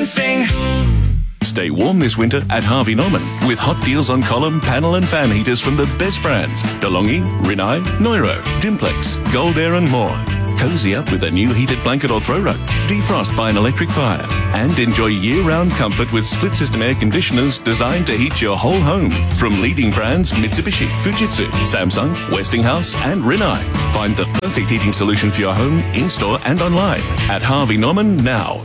sing. Stay warm this winter at Harvey Norman with hot deals on column, panel and fan heaters from the best brands. DeLonghi, Rinnai, Neuro, Dimplex, Gold Air and more. Cozy up with a new heated blanket or throw rug. Defrost by an electric fire. And enjoy year-round comfort with split-system air conditioners designed to heat your whole home. From leading brands Mitsubishi, Fujitsu, Samsung, Westinghouse and Rinnai. Find the perfect heating solution for your home, in-store and online at Harvey Norman now.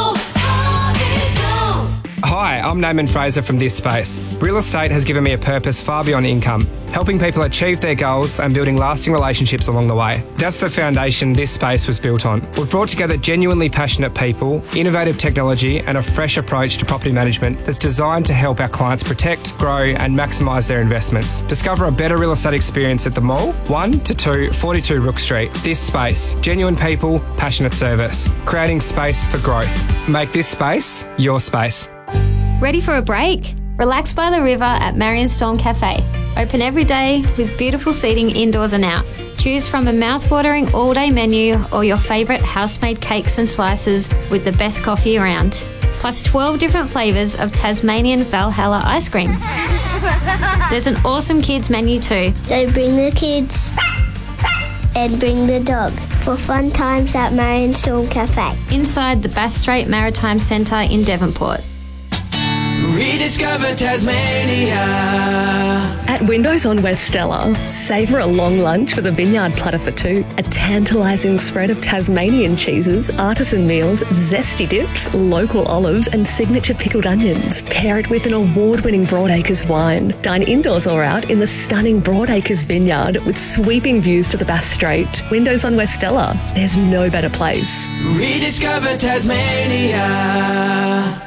Hi, I'm Naaman Fraser from This Space. Real estate has given me a purpose far beyond income, helping people achieve their goals and building lasting relationships along the way. That's the foundation This Space was built on. We've brought together genuinely passionate people, innovative technology and a fresh approach to property management that's designed to help our clients protect, grow and maximise their investments. Discover a better real estate experience at the Mall, 1 to 2 42 Rook Street. This Space. Genuine people, passionate service. Creating space for growth. Make this space your space. Ready for a break? Relax by the river at Marion Storm Cafe. Open every day with beautiful seating indoors and out. Choose from a mouth-watering all-day menu or your favourite house-made cakes and slices with the best coffee around. Plus 12 different flavours of Tasmanian Valhalla ice cream. There's an awesome kids menu too. So bring the kids and bring the dog for fun times at Marion Storm Cafe. Inside the Bass Strait Maritime Centre in Devonport. Rediscover Tasmania. At Windows on West Stella, savour a long lunch with a vineyard platter for two, a tantalising spread of Tasmanian cheeses, artisan meals, zesty dips, local olives and signature pickled onions. Pair it with an award-winning Broadacres wine. Dine indoors or out in the stunning Broadacres vineyard with sweeping views to the Bass Strait. Windows on West Stella, there's no better place. Rediscover Tasmania.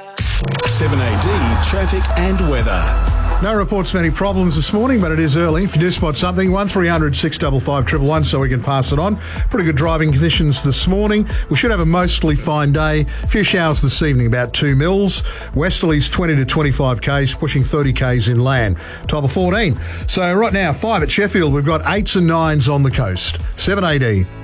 7AD traffic and weather. No reports of any problems this morning, but it is early. If you do spot something, 1300 655 111 so we can pass it on. Pretty good driving conditions this morning. We should have a mostly fine day. A few showers this evening, about 2 mils. Westerlies 20 to 25 k's, pushing 30 k's inland. Top of 14. So right now, 5 at Sheffield. We've got 8s and 9s on the coast. 7AD.